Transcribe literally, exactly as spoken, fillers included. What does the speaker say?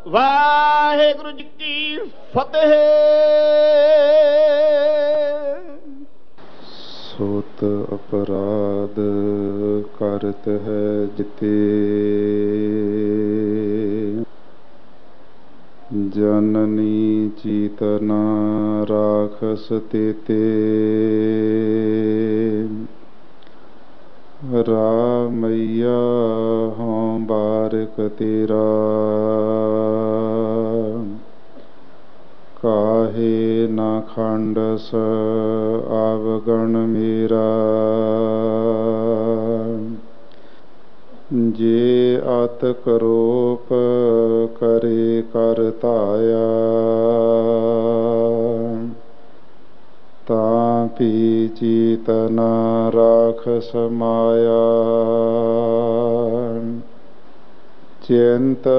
ਵਾਹਿਗੁਰੂ ਜੀ ਕੀ ਫਤਿਹ। ਸੋਤ ਅਪਰਾਧ ਕਰਤ ਹੈ ਜਿਤੇ, ਜਨਨੀ ਚੀਤਨਾ ਰਾਖਸ ਤੇਤੇ। ਰਾਮਈਆ ਹੋਂ ਬਾਰਿਕ ਤੇਰਾ, ਕਾਹੇ ਨਾ ਖੰਡਸ ਆਵਗਣ ਮੇਰਾ। ਜੇ ਅਤ ਕਰੋਪ ਕਰੇ ਕਰ ਧਾਇਆ, ਤਾਂ ਭੀ ਚੀਤਨਾ ਰਾਖਸ ਮਾਇਆ। ਚਿੰਤ